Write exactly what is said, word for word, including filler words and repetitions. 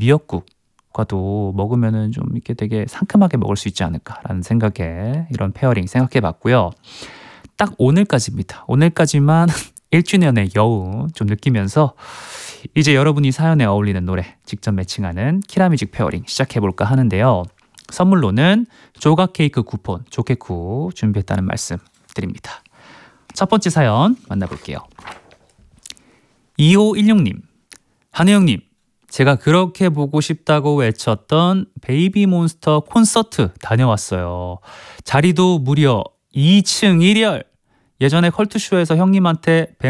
미역국과도 먹으면은 좀 이렇게 되게 상큼하게 먹을 수 있지 않을까라는 생각에 이런 페어링 생각해 봤고요. 딱 오늘까지입니다. 오늘까지만 일 주년의 여우 좀 느끼면서 이제 여러분이 사연에 어울리는 노래 직접 매칭하는 키라뮤직 페어링 시작해볼까 하는데요. 선물로는 조각 케이크 쿠폰 조케쿠 준비했다는 말씀 드립니다. 첫 번째 사연 만나볼게요. 이오일육 님, 한우 형님, 제가 그렇게 보고 싶다고 외쳤던 베이비몬스터 콘서트 다녀왔어요. 자리도 무려 이 층 일 열. 예전에 컬투쇼에서 형님한테